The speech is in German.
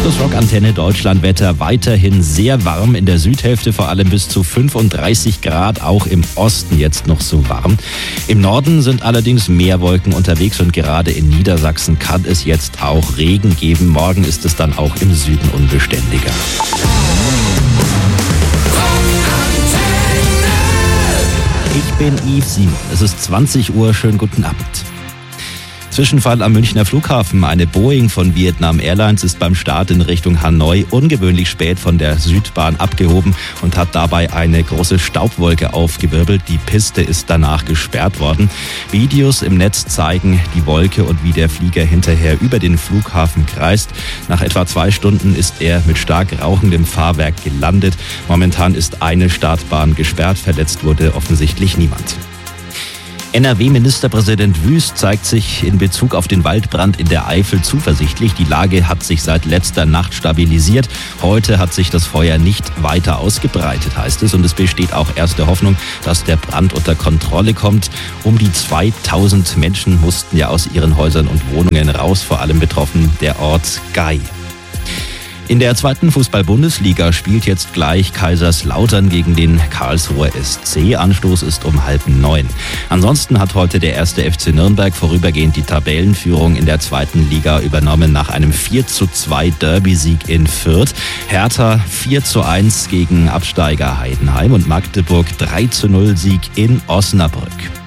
Das Rock-Antenne Deutschland-Wetter weiterhin sehr warm. In der Südhälfte vor allem bis zu 35 Grad, auch im Osten jetzt noch so warm. Im Norden sind allerdings mehr Wolken unterwegs und gerade in Niedersachsen kann es jetzt auch Regen geben. Morgen ist es dann auch im Süden unbeständiger. Ich bin Yves Simon. Es ist 20 Uhr. Schönen guten Abend. Zwischenfall am Münchner Flughafen. Eine Boeing von Vietnam Airlines ist beim Start in Richtung Hanoi ungewöhnlich spät von der Südbahn abgehoben und hat dabei eine große Staubwolke aufgewirbelt. Die Piste ist danach gesperrt worden. Videos im Netz zeigen die Wolke und wie der Flieger hinterher über den Flughafen kreist. Nach etwa 2 Stunden ist er mit stark rauchendem Fahrwerk gelandet. Momentan ist eine Startbahn gesperrt. Verletzt wurde offensichtlich niemand. NRW-Ministerpräsident Wüst zeigt sich in Bezug auf den Waldbrand in der Eifel zuversichtlich. Die Lage hat sich seit letzter Nacht stabilisiert. Heute hat sich das Feuer nicht weiter ausgebreitet, heißt es. Und es besteht auch erste Hoffnung, dass der Brand unter Kontrolle kommt. Um die 2000 Menschen mussten ja aus ihren Häusern und Wohnungen raus, vor allem betroffen der Ort Gay. In der 2. Fußball-Bundesliga spielt jetzt gleich Kaiserslautern gegen den Karlsruher SC. Anstoß ist um 8:30. Ansonsten hat heute der 1. FC Nürnberg vorübergehend die Tabellenführung in der 2. Liga übernommen nach einem 4:2 Derby-Sieg in Fürth. Hertha 4:1 gegen Absteiger Heidenheim und Magdeburg 3:0 Sieg in Osnabrück.